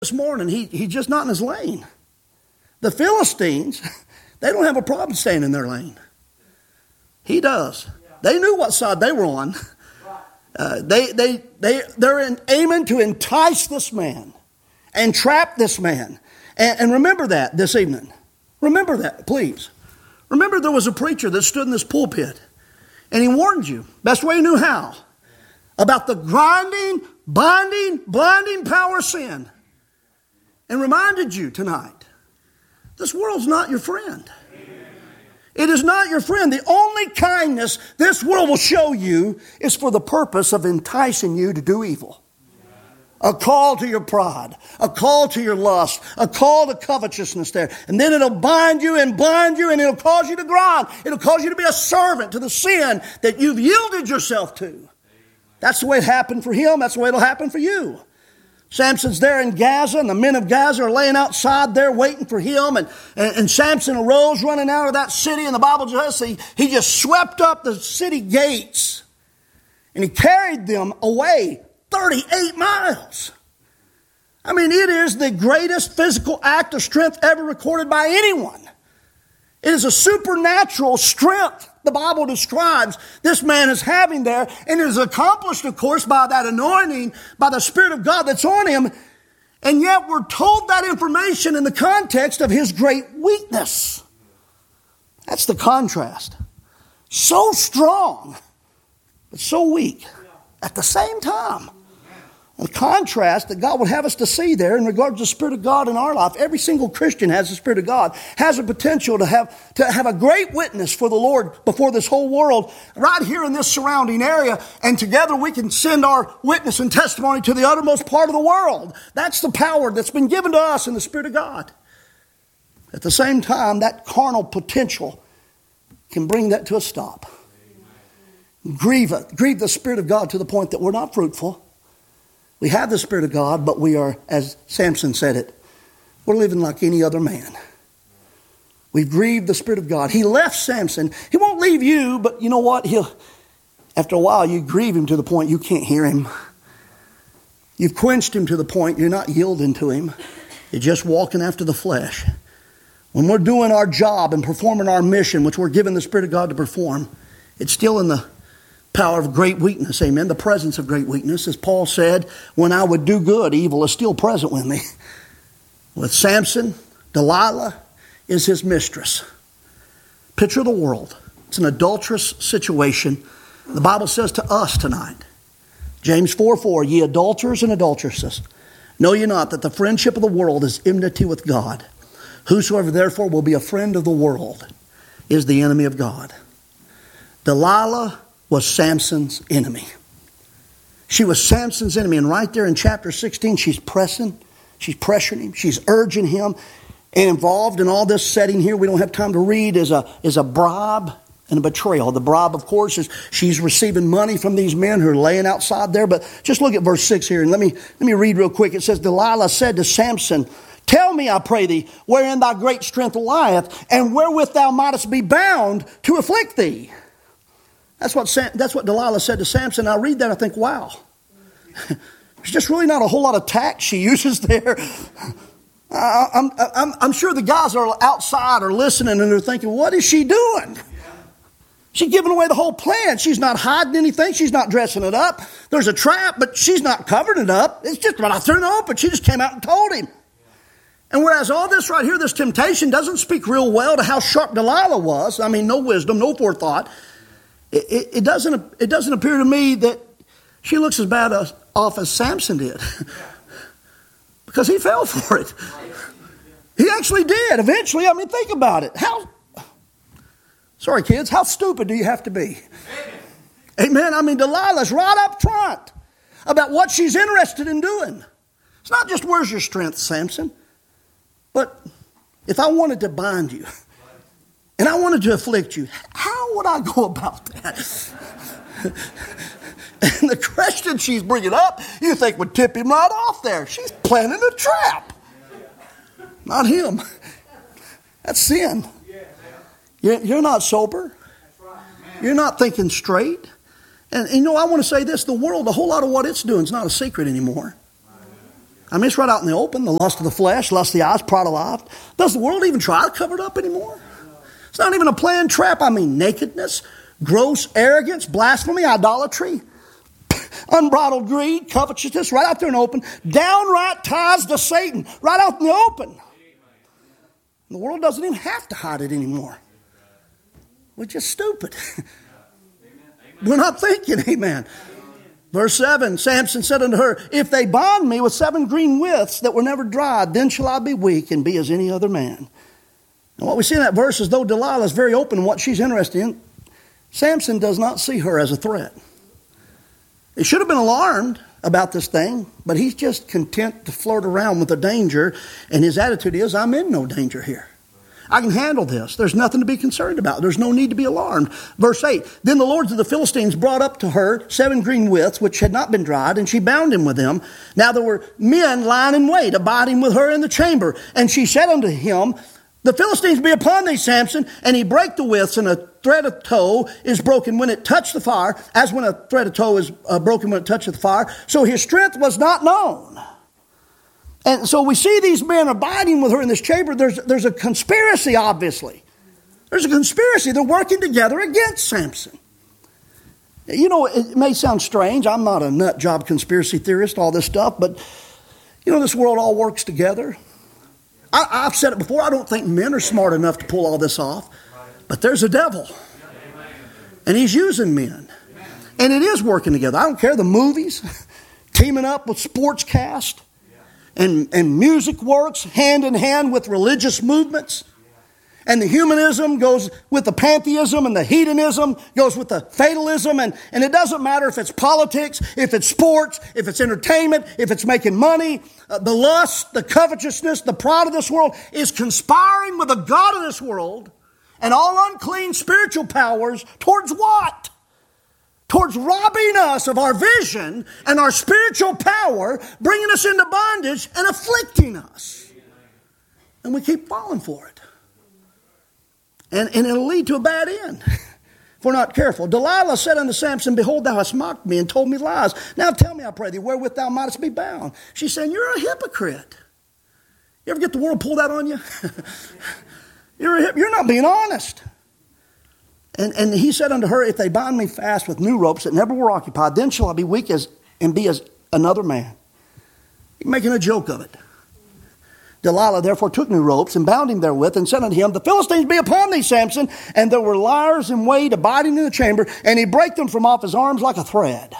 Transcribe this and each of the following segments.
this morning, he's just not in his lane. The Philistines, they don't have a problem staying in their lane. He does. They knew what side they were on. They're aiming to entice this man and trap this man. And remember that this evening. Remember that, please. Remember there was a preacher that stood in this pulpit and he warned you, best way he knew how, about the grinding, binding, blinding power of sin. And reminded you tonight, this world's not your friend. It is not your friend. The only kindness this world will show you is for the purpose of enticing you to do evil. A call to your pride, a call to your lust, a call to covetousness there. And then it'll bind you and blind you and it'll cause you to grind. It'll cause you to be a servant to the sin that you've yielded yourself to. That's the way it happened for him. That's the way it'll happen for you. Samson's there in Gaza, and the men of Gaza are laying outside there waiting for him. And Samson arose running out of that city, and the Bible just says he just swept up the city gates. And he carried them away 38 miles. I mean, it is the greatest physical act of strength ever recorded by anyone. It is a supernatural strength the Bible describes this man is having there. And it is accomplished, of course, by that anointing, by the Spirit of God that's on him. And yet we're told that information in the context of his great weakness. That's the contrast. So strong, but so weak at the same time. The contrast that God would have us to see there in regards to the Spirit of God in our life. Every single Christian has the Spirit of God, has a potential to have a great witness for the Lord before this whole world, right here in this surrounding area. And together we can send our witness and testimony to the uttermost part of the world. That's the power that's been given to us in the Spirit of God. At the same time, that carnal potential can bring that to a stop. Grieve the Spirit of God to the point that we're not fruitful. We have the Spirit of God, but we are, as Samson said it, we're living like any other man. We've grieved the Spirit of God. He left Samson. He won't leave you, but you know what? After a while, you grieve him to the point you can't hear him. You've quenched him to the point you're not yielding to him. You're just walking after the flesh. When we're doing our job and performing our mission, which we're given the Spirit of God to perform, it's still in the power of great weakness, amen. The presence of great weakness. As Paul said, when I would do good, evil is still present with me. With Samson, Delilah is his mistress. Picture of the world. It's an adulterous situation. The Bible says to us tonight, James 4:4, ye adulterers and adulteresses, know ye not that the friendship of the world is enmity with God? Whosoever therefore will be a friend of the world is the enemy of God. Delilah was Samson's enemy. She was Samson's enemy. And right there in chapter 16, she's pressuring him, she's urging him. And involved in all this setting here, we don't have time to read, is a bribe and a betrayal. The bribe, of course, is she's receiving money from these men who are laying outside there. But just look at verse 6 here, and let me read real quick. It says, Delilah said to Samson, tell me, I pray thee, wherein thy great strength lieth, and wherewith thou mightest be bound to afflict thee. That's what Delilah said to Samson. I read that, I think, wow. There's just really not a whole lot of tact she uses there. I'm sure the guys are outside or listening and they're thinking, what is she doing? She's giving away the whole plan. She's not hiding anything. She's not dressing it up. There's a trap, but she's not covering it up. It's just right out there in the open. She just came out and told him. And whereas all this right here, this temptation doesn't speak real well to how sharp Delilah was. I mean, no wisdom, no forethought. It doesn't appear to me that she looks as bad off as Samson did. Because he fell for it. He actually did. Eventually, I mean, think about it. Sorry kids, how stupid do you have to be? Amen. I mean, Delilah's right up front about what she's interested in doing. It's not just where's your strength, Samson. But if I wanted to bind you, and I wanted to afflict you, how would I go about that? And the question she's bringing up, you think would tip him right off there. She's planning a trap. Not him. That's sin. You're not sober. You're not thinking straight. And you know, I want to say this. The world, a whole lot of what it's doing is not a secret anymore. I mean, it's right out in the open. The lust of the flesh, lust of the eyes, pride of life. Does the world even try to cover it up anymore? It's not even a planned trap. I mean, nakedness, gross arrogance, blasphemy, idolatry, unbridled greed, covetousness, right out there in the open. Downright ties to Satan, right out in the open. The world doesn't even have to hide it anymore. We're just stupid. We're not thinking, amen. Verse 7, Samson said unto her, if they bind me with 7 green withs that were never dried, then shall I be weak and be as any other man. And what we see in that verse is though Delilah is very open in what she's interested in, Samson does not see her as a threat. He should have been alarmed about this thing, but he's just content to flirt around with the danger, and his attitude is, I'm in no danger here. I can handle this. There's nothing to be concerned about. There's no need to be alarmed. Verse 8, then the lords of the Philistines brought up to her 7 green withs, which had not been dried, and she bound him with them. Now there were men lying in wait, abiding with her in the chamber. And she said unto him, the Philistines be upon thee, Samson. And he brake the withs, and a thread of tow is broken when it touched the fire, as when a thread of tow is broken when it toucheth the fire. So his strength was not known. And so we see these men abiding with her in this chamber. There's a conspiracy, obviously. There's a conspiracy. They're working together against Samson. You know, it may sound strange. I'm not a nut job conspiracy theorist, all this stuff. But, you know, this world all works together. I've said it before. I don't think men are smart enough to pull all this off. But there's a devil. And he's using men. And it is working together. I don't care. The movies, teaming up with sportscast. And music works hand in hand with religious movements. And the humanism goes with the pantheism, and the hedonism goes with the fatalism. And it doesn't matter if it's politics, if it's sports, if it's entertainment, if it's making money. The lust, the covetousness, the pride of this world is conspiring with the God of this world and all unclean spiritual powers towards what? Towards robbing us of our vision and our spiritual power, bringing us into bondage and afflicting us. And we keep falling for it. And it'll lead to a bad end if we're not careful. Delilah said unto Samson, behold, thou hast mocked me and told me lies. Now tell me, I pray thee, wherewith thou mightest be bound. She's saying, you're a hypocrite. You ever get the world pulled out on you? You're not being honest. And he said unto her, if they bind me fast with new ropes that never were occupied, then shall I be weak and be as another man. He's making a joke of it. Delilah therefore took new ropes and bound him therewith and said unto him, the Philistines be upon thee, Samson. And there were liars in wait abiding in the chamber, and he brake them from off his arms like a thread.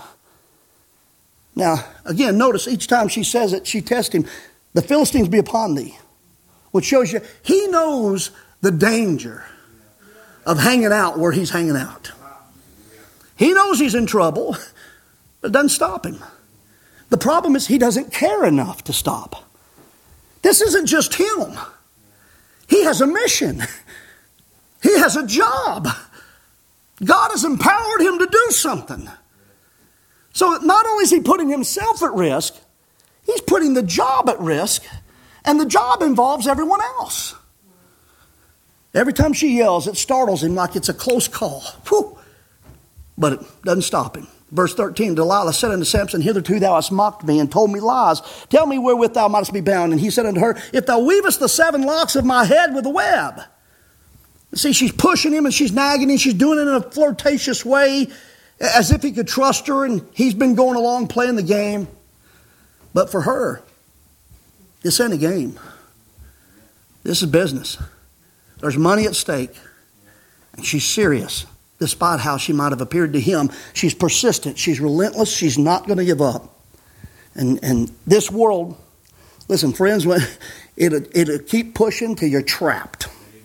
Now, again, notice each time she says it, she tests him, the Philistines be upon thee, which shows you he knows the danger of hanging out where he's hanging out. He knows he's in trouble, but it doesn't stop him. The problem is he doesn't care enough to stop. This isn't just him. He has a mission. He has a job. God has empowered him to do something. So not only is he putting himself at risk, he's putting the job at risk, and the job involves everyone else. Every time she yells, it startles him like it's a close call. Whew. But it doesn't stop him. Verse 13, Delilah said unto Samson, hitherto thou hast mocked me and told me lies. Tell me wherewith thou mightest be bound. And he said unto her, if thou weavest the 7 locks of my head with a web. See, she's pushing him and she's nagging him. She's doing it in a flirtatious way, as if he could trust her, and he's been going along playing the game. But for her, this ain't a game. This is business. There's money at stake, and she's serious. Despite how she might have appeared to him, she's persistent. She's relentless. She's not going to give up. And this world, listen, friends, it'll keep pushing till you're trapped.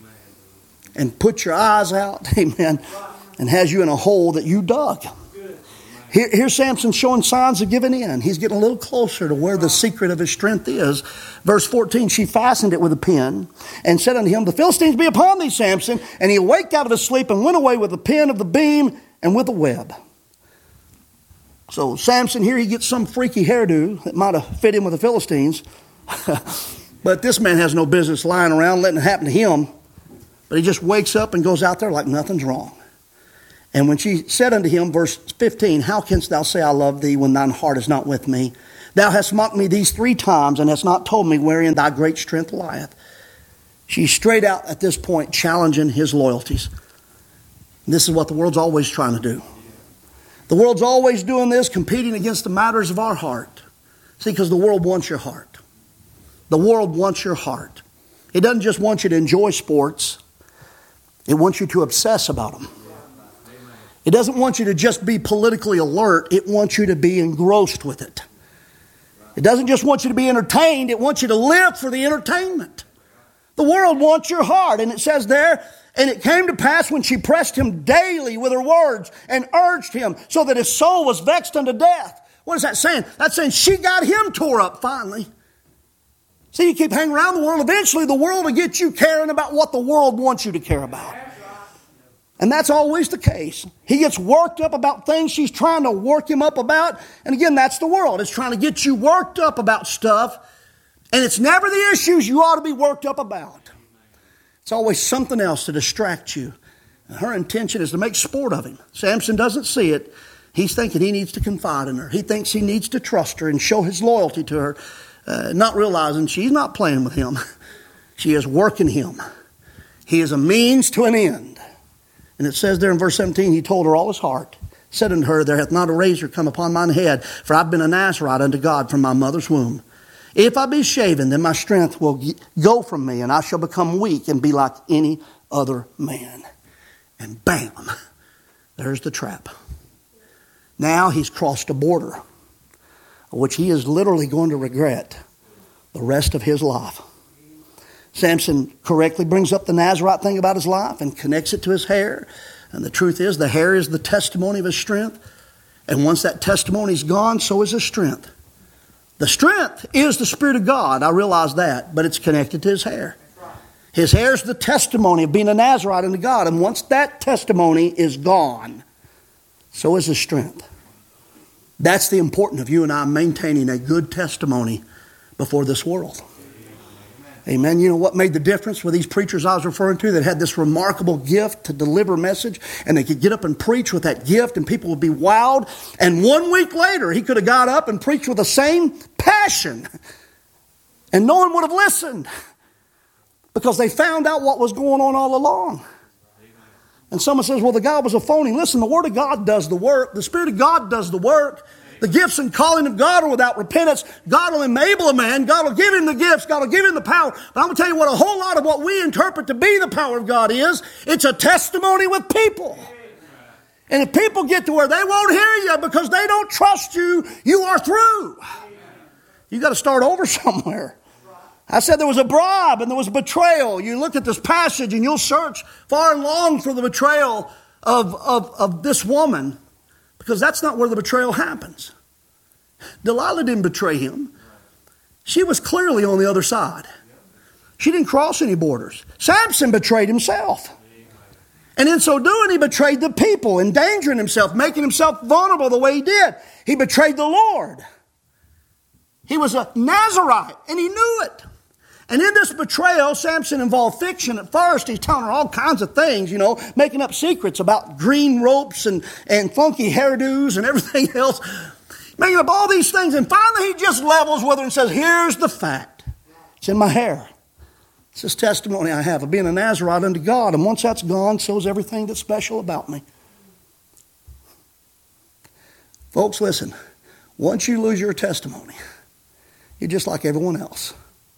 And put your eyes out, amen, and has you in a hole that you dug. Here's Samson showing signs of giving in. He's getting a little closer to where the secret of his strength is. Verse 14, she fastened it with a pin and said unto him, the Philistines be upon thee, Samson. And he awaked out of his sleep and went away with the pin of the beam and with a web. So Samson here, he gets some freaky hairdo that might have fit in with the Philistines. But this man has no business lying around letting it happen to him. But he just wakes up and goes out there like nothing's wrong. And when she said unto him, verse 15, how canst thou say I love thee when thine heart is not with me? Thou hast mocked me these 3 times, and hast not told me wherein thy great strength lieth. She's straight out at this point challenging his loyalties. And this is what the world's always trying to do. The world's always doing this, competing against the matters of our heart. See, because the world wants your heart. The world wants your heart. It doesn't just want you to enjoy sports. It wants you to obsess about them. It doesn't want you to just be politically alert. It wants you to be engrossed with it. It doesn't just want you to be entertained. It wants you to live for the entertainment. The world wants your heart. And it says there, and it came to pass when she pressed him daily with her words and urged him so that his soul was vexed unto death. What is that saying? That's saying she got him tore up finally. See, you keep hanging around the world. Eventually the world will get you caring about what the world wants you to care about. And that's always the case. He gets worked up about things she's trying to work him up about. And again, that's the world. It's trying to get you worked up about stuff. And it's never the issues you ought to be worked up about. It's always something else to distract you. And her intention is to make sport of him. Samson doesn't see it. He's thinking he needs to confide in her. He thinks he needs to trust her and show his loyalty to her, not realizing she's not playing with him. She is working him. He is a means to an end. And it says there in verse 17, he told her all his heart, said unto her, there hath not a razor come upon mine head, for I've been a Nazarite unto God from my mother's womb. If I be shaven, then my strength will go from me, and I shall become weak and be like any other man. And bam, there's the trap. Now he's crossed a border, which he is literally going to regret the rest of his life. Samson correctly brings up the Nazarite thing about his life and connects it to his hair. And the truth is, the hair is the testimony of his strength. And once that testimony is gone, so is his strength. The strength is the Spirit of God. I realize that, but it's connected to his hair. His hair is the testimony of being a Nazarite unto God. And once that testimony is gone, so is his strength. That's the importance of you and I maintaining a good testimony before this world. Amen. You know what made the difference with these preachers I was referring to that had this remarkable gift to deliver a message, and they could get up and preach with that gift and people would be wowed. And 1 week later, he could have got up and preached with the same passion and no one would have listened because they found out what was going on all along. And someone says, well, the guy was a phony. Listen, the Word of God does the work. The Spirit of God does the work. The gifts and calling of God are without repentance. God will enable a man. God will give him the gifts. God will give him the power. But I'm going to tell you what a whole lot of what we interpret to be the power of God is. It's a testimony with people. And if people get to where they won't hear you because they don't trust you, you are through. You got to start over somewhere. I said there was a bribe and there was betrayal. You look at this passage and you'll search far and long for the betrayal of this woman. Because that's not where the betrayal happens. Delilah didn't betray him. She was clearly on the other side. She didn't cross any borders. Samson betrayed himself. And in so doing, he betrayed the people, endangering himself, making himself vulnerable the way he did. He betrayed the Lord. He was a Nazarite, and he knew it. And in this betrayal, Samson involved fiction. At first, he's telling her all kinds of things, you know, making up secrets about green ropes and funky hairdos and everything else. Making up all these things. And finally, he just levels with her and says, here's the fact. It's in my hair. It's this testimony I have of being a Nazarite unto God. And once that's gone, so is everything that's special about me. Folks, listen. Once you lose your testimony, you're just like everyone else.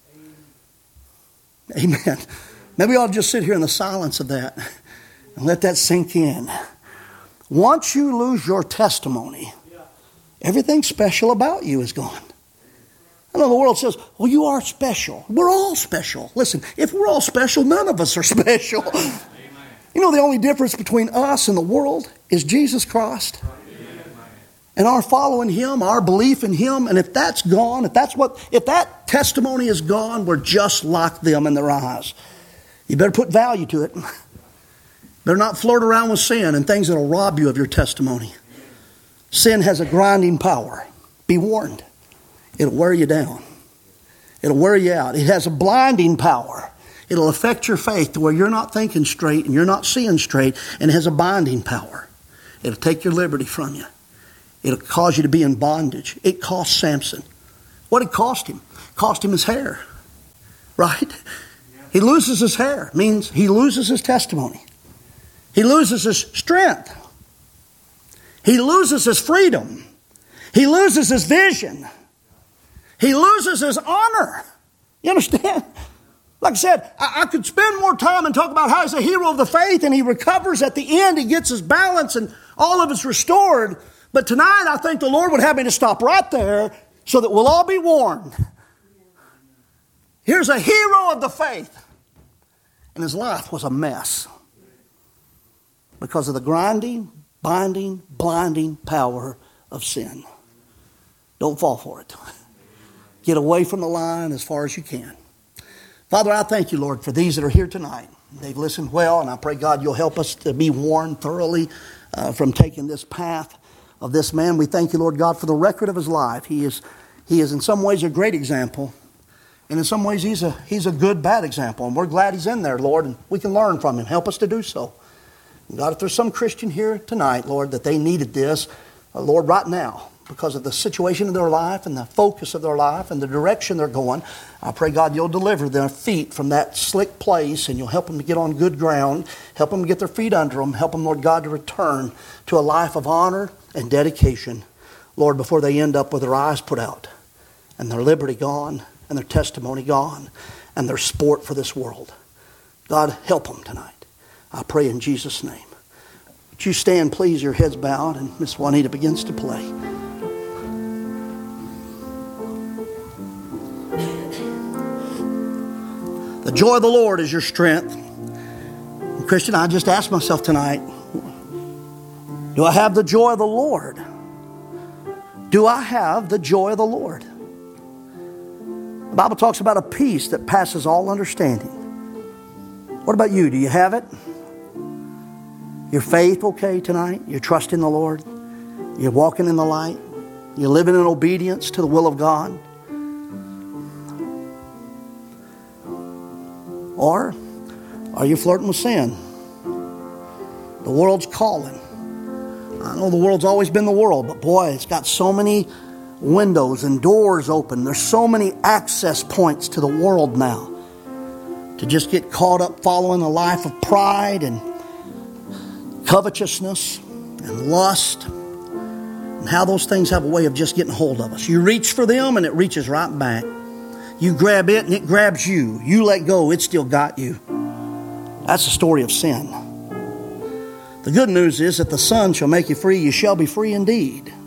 Amen. Maybe I'll just sit here in the silence of that and let that sink in. Once you lose your testimony, everything special about you is gone. I know the world says, well, you are special. We're all special. Listen, if we're all special, none of us are special. Amen. You know the only difference between us and the world is Jesus Christ. And our following Him, our belief in Him, and if that's gone, if that testimony is gone, we're just like them in their eyes. You better put value to it. Better not flirt around with sin and things that will rob you of your testimony. Sin has a grinding power. Be warned. It'll wear you down. It'll wear you out. It has a blinding power. It'll affect your faith to where you're not thinking straight and you're not seeing straight, and it has a binding power. It'll take your liberty from you. It'll cause you to be in bondage. It cost Samson What did it cost him? It cost him his hair. Right? He loses his hair. Means he loses his testimony. He loses his strength. He loses his freedom. He loses his vision. He loses his honor. You understand? Like I said, I could spend more time and talk about how he's a hero of the faith and he recovers at the end. He gets his balance and all of it's restored. But tonight I think the Lord would have me to stop right there so that we'll all be warned. Here's a hero of the faith. And his life was a mess because of the grinding, binding, blinding power of sin. Don't fall for it. Get away from the line as far as you can. Father, I thank you, Lord, for these that are here tonight. They've listened well, and I pray, God, you'll help us to be warned thoroughly from taking this path of this man. We thank you, Lord God, for the record of his life. He is in some ways a great example, and in some ways he's a good, bad example. And we're glad he's in there, Lord, and we can learn from him. Help us to do so. God, if there's some Christian here tonight, Lord, that they needed this, Lord, right now, because of the situation of their life and the focus of their life and the direction they're going, I pray, God, you'll deliver their feet from that slick place and you'll help them to get on good ground, help them to get their feet under them, help them, Lord God, to return to a life of honor and dedication, Lord, before they end up with their eyes put out and their liberty gone and their testimony gone and their sport for this world. God, help them tonight. I pray in Jesus' name. Would you stand, please, your heads bowed, and Miss Juanita begins to play. The joy of the Lord is your strength. And Christian, I just asked myself tonight, do I have the joy of the Lord? Do I have the joy of the Lord? The Bible talks about a peace that passes all understanding. What about you? Do you have it? Your faith okay tonight? You're trusting the Lord? You're walking in the light? You're living in obedience to the will of God? Or are you flirting with sin? The world's calling. I know the world's always been the world, but boy, it's got so many windows and doors open. There's so many access points to the world now. To just get caught up following a life of pride and covetousness and lust, and how those things have a way of just getting hold of us. You reach for them and it reaches right back. You grab it and it grabs you. You let go, it still got you. That's the story of sin. The good news is that the Son shall make you free. You shall be free indeed.